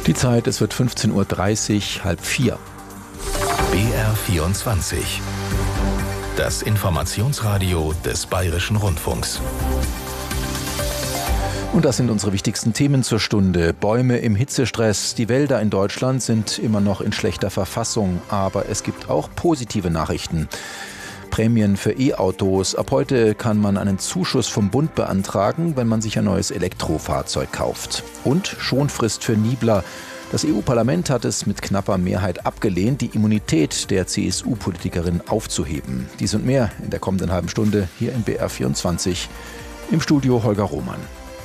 Die Zeit, es wird 15:30 Uhr, halb vier. BR24. Das Informationsradio des Bayerischen Rundfunks. Und das sind unsere wichtigsten Themen zur Stunde. Bäume im Hitzestress. Die Wälder in Deutschland sind immer noch in schlechter Verfassung. Aber es gibt auch positive Nachrichten. Prämien für E-Autos. Ab heute kann man einen Zuschuss vom Bund beantragen, wenn man sich ein neues Elektrofahrzeug kauft. Und Schonfrist für Niebler. Das EU-Parlament hat es mit knapper Mehrheit abgelehnt, die Immunität der CSU-Politikerin aufzuheben. Dies und mehr in der kommenden halben Stunde hier in BR24. Im Studio Holger Roman.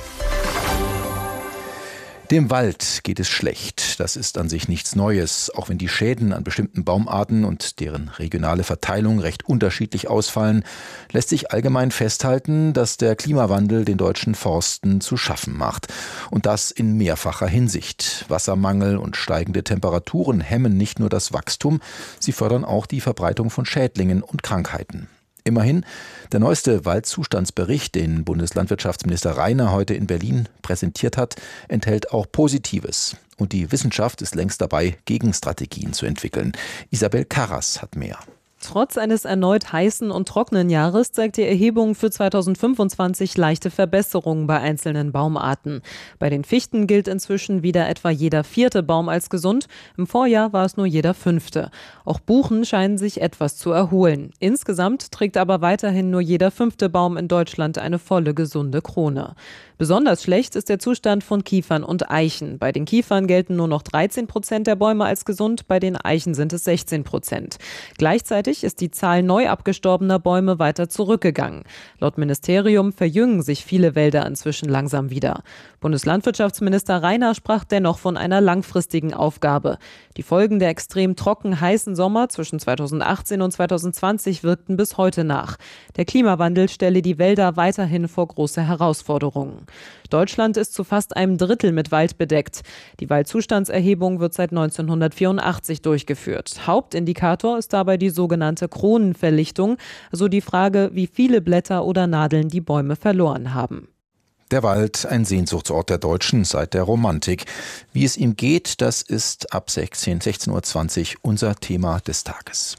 Dem Wald geht es schlecht. Das ist an sich nichts Neues, auch wenn die Schäden an bestimmten Baumarten und deren regionale Verteilung recht unterschiedlich ausfallen, lässt sich allgemein festhalten, dass der Klimawandel den deutschen Forsten zu schaffen macht. Und das in mehrfacher Hinsicht. Wassermangel und steigende Temperaturen hemmen nicht nur das Wachstum, sie fördern auch die Verbreitung von Schädlingen und Krankheiten. Immerhin, der neueste Waldzustandsbericht, den Bundeslandwirtschaftsminister Rainer heute in Berlin präsentiert hat, enthält auch Positives. Und die Wissenschaft ist längst dabei, Gegenstrategien zu entwickeln. Isabel Karras hat mehr. Trotz eines erneut heißen und trockenen Jahres zeigt die Erhebung für 2025 leichte Verbesserungen bei einzelnen Baumarten. Bei den Fichten gilt inzwischen wieder etwa jeder 4. Baum als gesund. Im Vorjahr war es nur jeder 5. Auch Buchen scheinen sich etwas zu erholen. Insgesamt trägt aber weiterhin nur jeder 5. Baum in Deutschland eine volle, gesunde Krone. Besonders schlecht ist der Zustand von Kiefern und Eichen. Bei den Kiefern gelten nur noch 13% der Bäume als gesund, bei den Eichen sind es 16%. Gleichzeitig ist die Zahl neu abgestorbener Bäume weiter zurückgegangen. Laut Ministerium verjüngen sich viele Wälder inzwischen langsam wieder. Bundeslandwirtschaftsminister Rainer sprach dennoch von einer langfristigen Aufgabe. Die Folgen der extrem trocken heißen Sommer zwischen 2018 und 2020 wirkten bis heute nach. Der Klimawandel stelle die Wälder weiterhin vor große Herausforderungen. Deutschland ist zu fast einem Drittel mit Wald bedeckt. Die Waldzustandserhebung wird seit 1984 durchgeführt. Hauptindikator ist dabei die sogenannte Kronenverlichtung, also die Frage, wie viele Blätter oder Nadeln die Bäume verloren haben. Der Wald, ein Sehnsuchtsort der Deutschen seit der Romantik. Wie es ihm geht, das ist ab 16:20 Uhr unser Thema des Tages.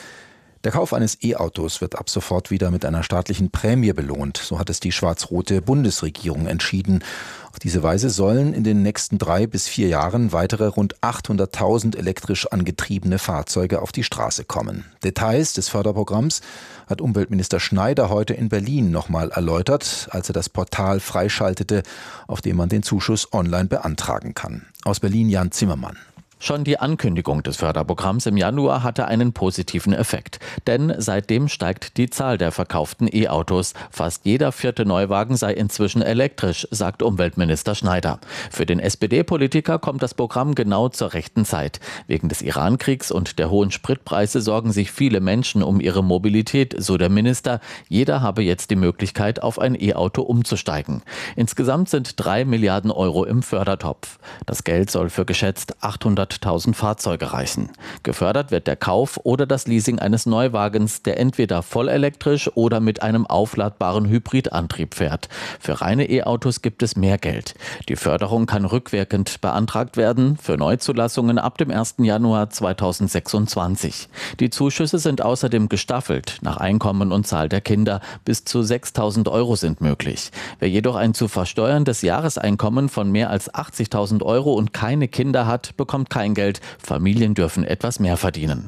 Der Kauf eines E-Autos wird ab sofort wieder mit einer staatlichen Prämie belohnt. So hat es die schwarz-rote Bundesregierung entschieden. Auf diese Weise sollen in den nächsten 3 bis 4 Jahren weitere rund 800.000 elektrisch angetriebene Fahrzeuge auf die Straße kommen. Details des Förderprogramms hat Umweltminister Schneider heute in Berlin nochmal erläutert, als er das Portal freischaltete, auf dem man den Zuschuss online beantragen kann. Aus Berlin Jan Zimmermann. Schon die Ankündigung des Förderprogramms im Januar hatte einen positiven Effekt. Denn seitdem steigt die Zahl der verkauften E-Autos. Fast jeder 4. Neuwagen sei inzwischen elektrisch, sagt Umweltminister Schneider. Für den SPD-Politiker kommt das Programm genau zur rechten Zeit. Wegen des Iran-Kriegs und der hohen Spritpreise sorgen sich viele Menschen um ihre Mobilität, so der Minister. Jeder habe jetzt die Möglichkeit, auf ein E-Auto umzusteigen. Insgesamt sind 3 Milliarden Euro im Fördertopf. Das Geld soll für geschätzt 800.000 Fahrzeuge reichen. Gefördert wird der Kauf oder das Leasing eines Neuwagens, der entweder vollelektrisch oder mit einem aufladbaren Hybridantrieb fährt. Für reine E-Autos gibt es mehr Geld. Die Förderung kann rückwirkend beantragt werden, für Neuzulassungen ab dem 1. Januar 2026. Die Zuschüsse sind außerdem gestaffelt, nach Einkommen und Zahl der Kinder. Bis zu 6.000 Euro sind möglich. Wer jedoch ein zu versteuerndes Jahreseinkommen von mehr als 80.000 Euro und keine Kinder hat, bekommt kein Geld. Familien dürfen etwas mehr verdienen.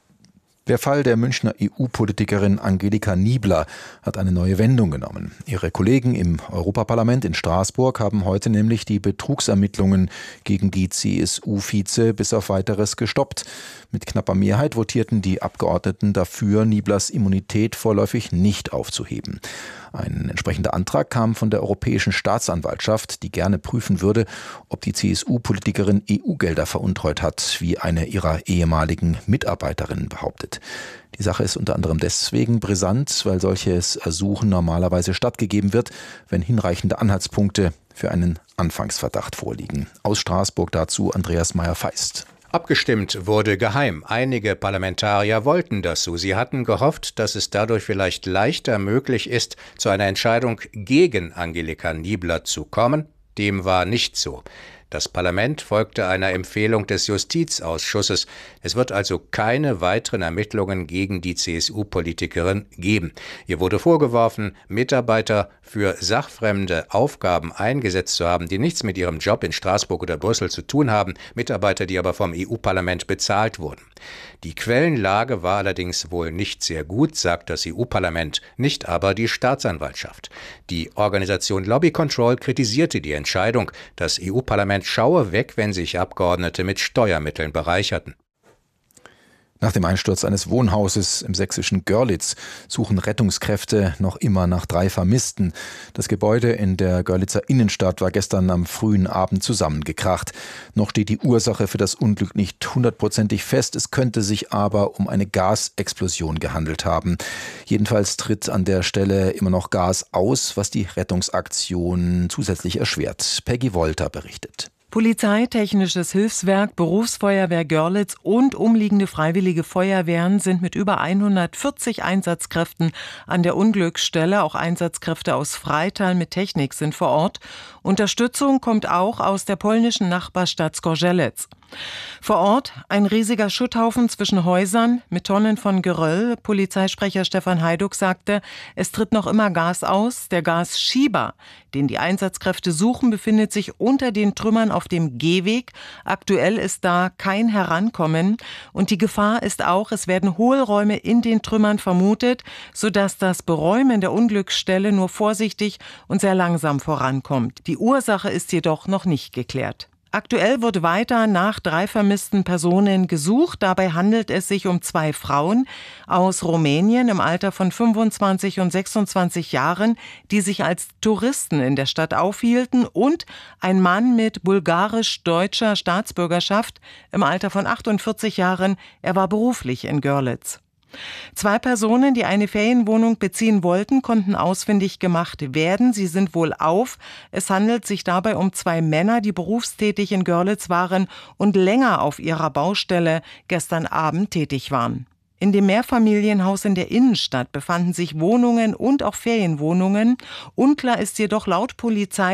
Der Fall der Münchner EU-Politikerin Angelika Niebler hat eine neue Wendung genommen. Ihre Kollegen im Europaparlament in Straßburg haben heute nämlich die Betrugsermittlungen gegen die CSU-Vize bis auf Weiteres gestoppt. Mit knapper Mehrheit votierten die Abgeordneten dafür, Nieblers Immunität vorläufig nicht aufzuheben. Ein entsprechender Antrag kam von der Europäischen Staatsanwaltschaft, die gerne prüfen würde, ob die CSU-Politikerin EU-Gelder veruntreut hat, wie eine ihrer ehemaligen Mitarbeiterinnen behauptet. Die Sache ist unter anderem deswegen brisant, weil solches Ersuchen normalerweise stattgegeben wird, wenn hinreichende Anhaltspunkte für einen Anfangsverdacht vorliegen. Aus Straßburg dazu Andreas Meyer-Feist. Abgestimmt wurde geheim. Einige Parlamentarier wollten das so. Sie hatten gehofft, dass es dadurch vielleicht leichter möglich ist, zu einer Entscheidung gegen Angelika Niebler zu kommen. Dem war nicht so. Das Parlament folgte einer Empfehlung des Justizausschusses. Es wird also keine weiteren Ermittlungen gegen die CSU-Politikerin geben. Ihr wurde vorgeworfen, Mitarbeiter für sachfremde Aufgaben eingesetzt zu haben, die nichts mit ihrem Job in Straßburg oder Brüssel zu tun haben, Mitarbeiter, die aber vom EU-Parlament bezahlt wurden. Die Quellenlage war allerdings wohl nicht sehr gut, sagt das EU-Parlament, nicht aber die Staatsanwaltschaft. Die Organisation Lobby Control kritisierte die Entscheidung, das EU-Parlament schaue weg, wenn sich Abgeordnete mit Steuermitteln bereicherten. Nach dem Einsturz eines Wohnhauses im sächsischen Görlitz suchen Rettungskräfte noch immer nach 3 Vermissten. Das Gebäude in der Görlitzer Innenstadt war gestern am frühen Abend zusammengekracht. Noch steht die Ursache für das Unglück nicht 100%ig fest. Es könnte sich aber um eine Gasexplosion gehandelt haben. Jedenfalls tritt an der Stelle immer noch Gas aus, was die Rettungsaktion zusätzlich erschwert. Peggy Wolter berichtet. Polizei, Technisches Hilfswerk, Berufsfeuerwehr Görlitz und umliegende freiwillige Feuerwehren sind mit über 140 Einsatzkräften an der Unglücksstelle. Auch Einsatzkräfte aus Freital mit Technik sind vor Ort. Unterstützung kommt auch aus der polnischen Nachbarstadt Zgorzelec. Vor Ort ein riesiger Schutthaufen zwischen Häusern mit Tonnen von Geröll. Polizeisprecher Stefan Heiduck sagte, es tritt noch immer Gas aus. Der Gasschieber, den die Einsatzkräfte suchen, befindet sich unter den Trümmern auf dem Gehweg. Aktuell ist da kein Herankommen. Und die Gefahr ist auch, es werden Hohlräume in den Trümmern vermutet, sodass das Beräumen der Unglücksstelle nur vorsichtig und sehr langsam vorankommt. Die Ursache ist jedoch noch nicht geklärt. Aktuell wird weiter nach 3 vermissten Personen gesucht. Dabei handelt es sich um 2 Frauen aus Rumänien im Alter von 25 und 26 Jahren, die sich als Touristen in der Stadt aufhielten, und ein Mann mit bulgarisch-deutscher Staatsbürgerschaft im Alter von 48 Jahren. Er war beruflich in Görlitz. 2 Personen, die eine Ferienwohnung beziehen wollten, konnten ausfindig gemacht werden. Sie sind wohlauf. Es handelt sich dabei um 2 Männer, die berufstätig in Görlitz waren und länger auf ihrer Baustelle gestern Abend tätig waren. In dem Mehrfamilienhaus in der Innenstadt befanden sich Wohnungen und auch Ferienwohnungen. Unklar ist jedoch laut Polizei,